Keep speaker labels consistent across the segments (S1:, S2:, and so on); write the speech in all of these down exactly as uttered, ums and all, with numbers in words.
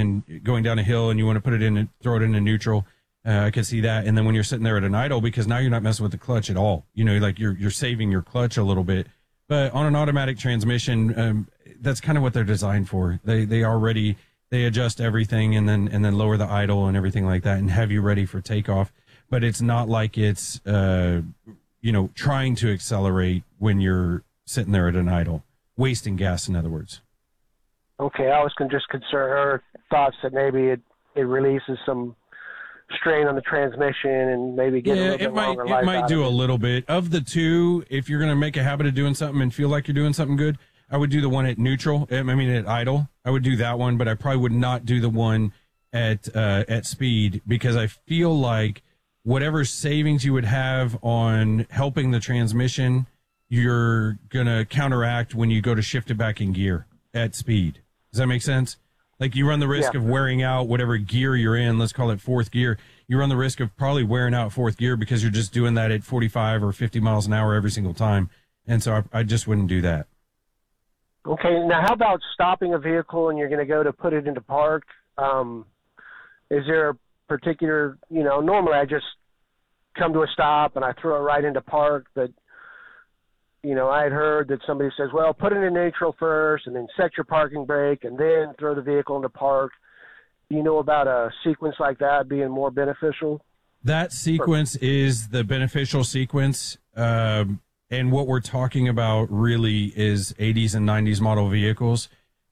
S1: and going down a hill and you want to put it in and throw it into neutral. Uh, I can see that. And then when you're sitting there at an idle, because now you're not messing with the clutch at all, you know, like you're, you're saving your clutch a little bit, but on an automatic transmission, um, that's kind of what they're designed for. They, they already, they adjust everything and then, and then lower the idle and everything like that and have you ready for takeoff. But it's not like it's, uh, you know, trying to accelerate when you're sitting there at an idle, wasting gas, in other words.
S2: Okay. I was con- just concerned, or thoughts that maybe it, it releases some strain on the transmission and maybe get
S1: yeah,
S2: a little bit
S1: it might,
S2: longer
S1: it
S2: life
S1: might
S2: out
S1: do
S2: of
S1: a
S2: it.
S1: little bit. Of the two, if you're going to make a habit of doing something and feel like you're doing something good, I would do the one at neutral. I mean, at idle, I would do that one, but I probably would not do the one at, uh, at speed, because I feel like whatever savings you would have on helping the transmission, you're going to counteract when you go to shift it back in gear at speed. Does that make sense? Like you run the risk
S2: Yeah.
S1: of wearing out whatever gear you're in. Let's call it fourth gear. You run the risk of probably wearing out fourth gear because you're just doing that at forty-five or fifty miles an hour every single time. And so I, I just wouldn't do that.
S2: Okay. Now, how about stopping a vehicle and you're going to go to put it into park? Um, is there a particular, you know, normally I just come to a stop and I throw it right into park, but, you know, I had heard that somebody says, well, put it in neutral first and then set your parking brake and then throw the vehicle into park. Do you know about a sequence like that being more beneficial?
S1: That sequence is the beneficial sequence. Um, and what we're talking about really is eighties and nineties model vehicles.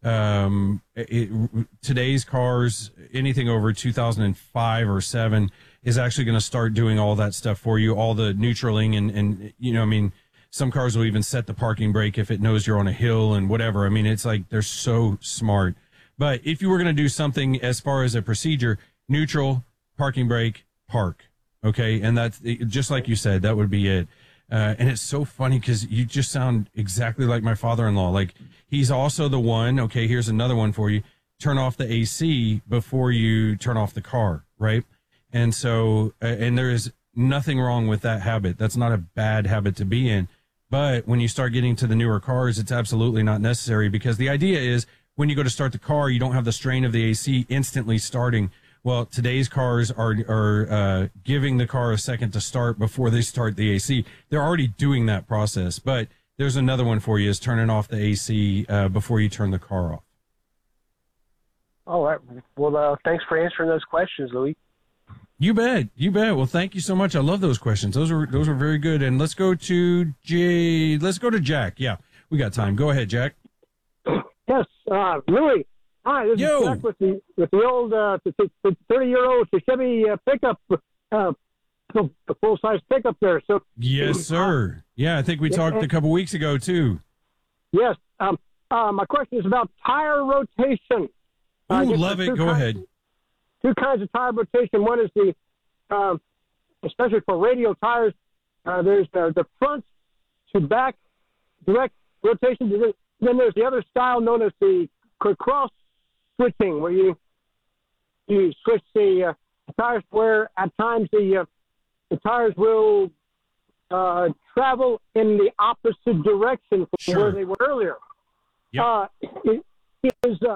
S1: Um, it, today's cars, anything over two thousand five or seven is actually going to start doing all that stuff for you, all the neutraling and, and, you know, I mean, some cars will even set the parking brake if it knows you're on a hill and whatever. I mean, it's like they're so smart. But if you were going to do something as far as a procedure, neutral, parking brake, park. Okay. And that's just like you said, that would be it. Uh, and it's so funny because you just sound exactly like my father-in-law. Like he's also the one. Okay. Here's another one for you. Turn off the A C before you turn off the car. Right. And so, uh, and there is nothing wrong with that habit. That's not a bad habit to be in. But when you start getting to the newer cars, it's absolutely not necessary, because the idea is when you go to start the car, you don't have the strain of the A C instantly starting. Well, today's cars are, are, uh, giving the car a second to start before they start the A C. They're already doing that process, but there's another one for you, is turning off the A C, uh, before you turn the car off.
S2: All right. Well, uh, thanks for answering those questions, Louis.
S1: You bet. You bet. Well, thank you so much. I love those questions. Those were, those were very good. And let's go to Jay. Let's go to Jack. Yeah, we got time. Go ahead, Jack.
S3: Yes, uh, Louis. Hi, this
S1: Yo.
S3: is Jack with the with the old uh, thirty-year-old Chevy uh, pickup, uh, the full-size pickup there. So
S1: Yes, sir. Yeah, I think we talked a couple weeks ago too.
S3: yes, um, uh, my question is about tire rotation.
S1: Ooh,
S3: I guess
S1: love
S3: there's
S1: it.
S3: two
S1: Go
S3: kinds-
S1: ahead.
S3: Two kinds of tire rotation. One is the, um, especially for radial tires, uh, there's the, the front to back direct rotation. Then there's the other style known as the cross switching, where you you switch the uh, tires where at times the uh, the tires will uh, travel in the opposite direction from
S1: Sure.
S3: where they were earlier.
S1: Yep.
S3: Uh, it, is uh,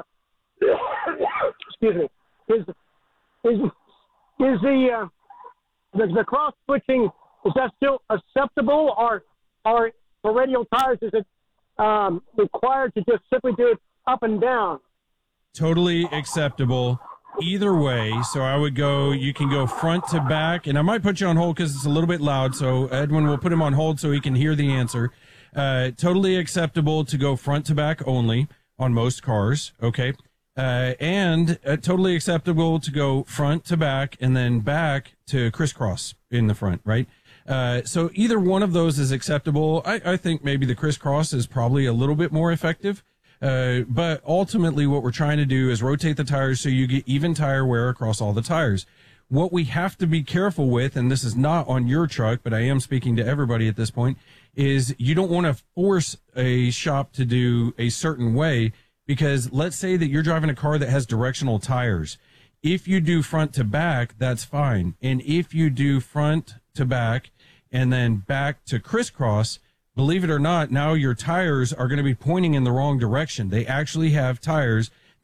S3: excuse me is is is the uh, the, the cross switching, is that still acceptable, or or for radial tires is it um, required to just simply do it up and down?
S1: Totally acceptable either way. So I would go, you can go front to back, and I might put you on hold because it's a little bit loud. So Edwin will put him on hold so he can hear the answer. Uh, totally acceptable to go front to back only on most cars. Okay. Uh, and uh, totally acceptable to go front to back and then back to crisscross in the front, right? Uh, so either one of those is acceptable. I, I think maybe the crisscross is probably a little bit more effective. Uh, but ultimately what we're trying to do is rotate the tires so you get even tire wear across all the tires. What we have to be careful with, and this is not on your truck, but I am speaking to everybody at this point, is you don't want to force a shop to do a certain way, because let's say that you're driving a car that has directional tires. If you do front to back, that's fine. And if you do front to back and then back to crisscross, believe it or not, now your tires are going to be pointing in the wrong direction. They actually have tires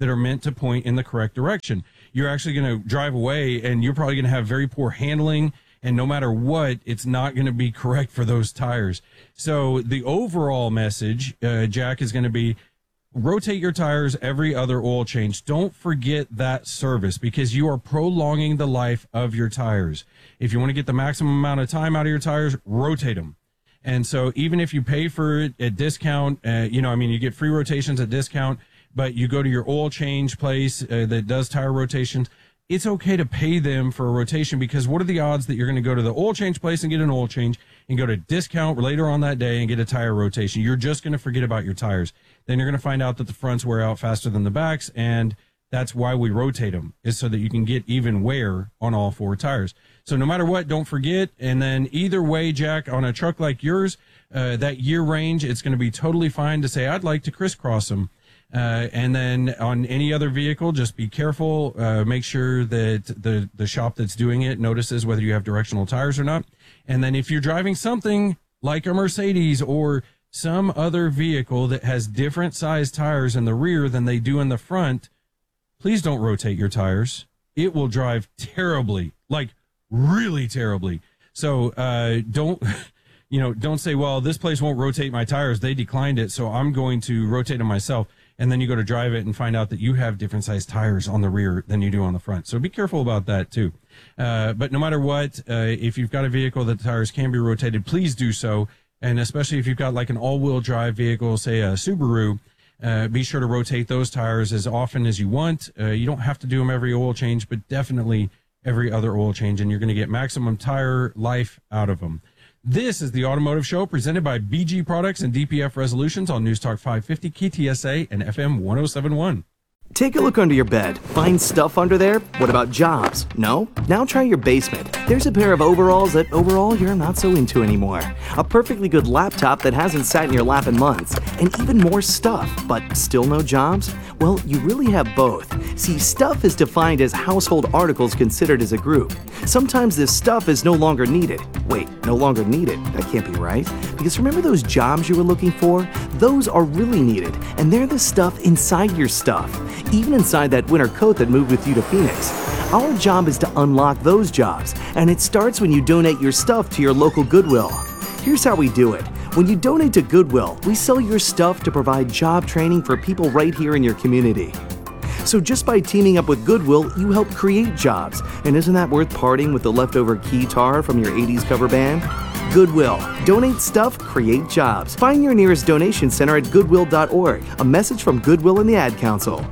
S1: that are meant to point in the correct direction. You're actually going to drive away and you're probably going to have very poor handling. And no matter what, it's not going to be correct for those tires. So the overall message, uh, Jack, is going to be rotate your tires every other oil change. Don't forget that service because you are prolonging the life of your tires. If you want to get the maximum amount of time out of your tires, rotate them. And so even if you pay for it at discount, uh, you know, I mean, you get free rotations at discount, but you go to your oil change place uh, that does tire rotations, it's okay to pay them for a rotation because what are the odds that you're going to go to the oil change place and get an oil change and go to discount later on that day and get a tire rotation? You're just going to forget about your tires. Then you're going to find out that the fronts wear out faster than the backs, and that's why we rotate them, is so that you can get even wear on all four tires. So no matter what, don't forget. And then either way, Jack, on a truck like yours, uh, that year range, it's going to be totally fine to say, I'd like to crisscross them. Uh, and then on any other vehicle, just be careful. Uh, make sure that the, the shop that's doing it notices whether you have directional tires or not. And then if you're driving something like a Mercedes or some other vehicle that has different size tires in the rear than they do in the front, please don't rotate your tires. It will drive terribly, like really terribly. So uh, don't... You know, don't say, well, this place won't rotate my tires. They declined it, so I'm going to rotate them myself. And then you go to drive it and find out that you have different size tires on the rear than you do on the front. So be careful about that, too. Uh, but no matter what, uh, if you've got a vehicle that the tires can be rotated, please do so. And especially if you've got like an all-wheel drive vehicle, say a Subaru, uh, be sure to rotate those tires as often as you want. Uh, you don't have to do them every oil change, but definitely every other oil change, and you're going to get maximum tire life out of them. This is the Automotive Show presented by B G Products and D P F Resolutions on News Talk five fifty, K T S A, and F M one oh seven point one.
S4: Take a look under your bed. Find stuff under there? What about jobs? No? Now try your basement. There's a pair of overalls that overall you're not so into anymore. A perfectly good laptop that hasn't sat in your lap in months. And even more stuff, but still no jobs? Well, you really have both. See, stuff is defined as household articles considered as a group. Sometimes this stuff is no longer needed. Wait, no longer needed? That can't be right. Because remember those jobs you were looking for? Those are really needed, and they're the stuff inside your stuff. Even inside that winter coat that moved with you to Phoenix. Our job is to unlock those jobs, and it starts when you donate your stuff to your local Goodwill. Here's how we do it. When you donate to Goodwill, we sell your stuff to provide job training for people right here in your community. So just by teaming up with Goodwill, you help create jobs. And isn't that worth parting with the leftover keytar from your eighties cover band? Goodwill. Donate stuff, create jobs. Find your nearest donation center at goodwill dot org. A message from Goodwill and the Ad Council.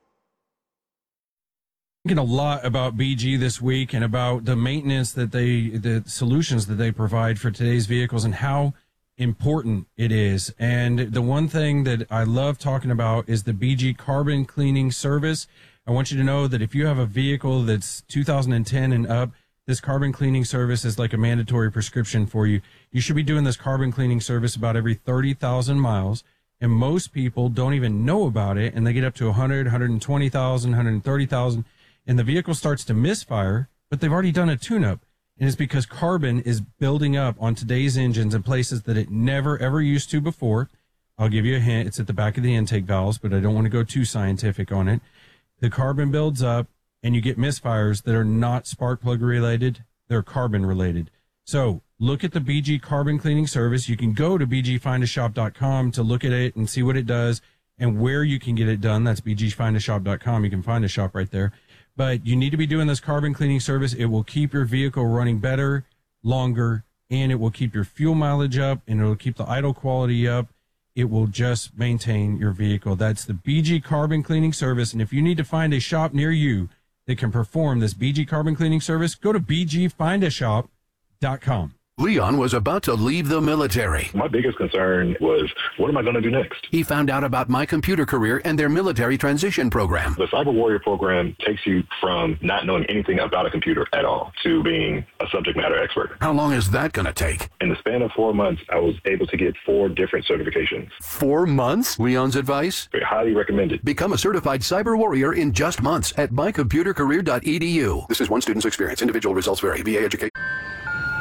S1: Thinking a lot about B G this week and about the maintenance that they, the solutions that they provide for today's vehicles and how important it is. And the one thing that I love talking about is the B G Carbon Cleaning Service. I want you to know that if you have a vehicle that's two thousand ten and up, this carbon cleaning service is like a mandatory prescription for you. You should be doing this carbon cleaning service about every thirty thousand miles. And most people don't even know about it. And they get up to one hundred, one hundred twenty thousand, one hundred thirty thousand. And the vehicle starts to misfire, but they've already done a tune-up. And it's because carbon is building up on today's engines in places that it never, ever used to before. I'll give you a hint. It's at the back of the intake valves, but I don't want to go too scientific on it. The carbon builds up, and you get misfires that are not spark plug related. They're carbon related. So look at the B G Carbon Cleaning Service. You can go to b g find a shop dot com to look at it and see what it does and where you can get it done. That's b g find a shop dot com. You can find a shop right there. But you need to be doing this carbon cleaning service. It will keep your vehicle running better, longer, and it will keep your fuel mileage up, and it will keep the idle quality up. It will just maintain your vehicle. That's the B G Carbon Cleaning Service. And if you need to find a shop near you that can perform this B G Carbon Cleaning Service, go to b g find a shop dot com.
S5: Leon was about to leave the military.
S6: My biggest concern was, what am I going to do next?
S5: He found out about My Computer Career and their military transition program.
S6: The Cyber Warrior program takes you from not knowing anything about a computer at all to being a subject matter expert.
S5: How long is that going to take?
S6: In the span of four months, I was able to get four different certifications.
S5: Four months? Leon's advice?
S6: Very highly recommended.
S5: Become a certified cyber warrior in just months at my computer career dot e d u. This is one student's experience. Individual results vary. V A education.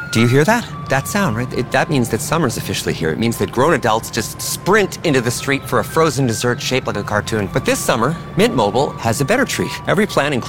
S7: Do you hear that? That sound, right? It, that means that summer's officially here. It means that grown adults just sprint into the street for a frozen dessert shaped like a cartoon. But this summer, Mint Mobile has a better treat. Every plan includes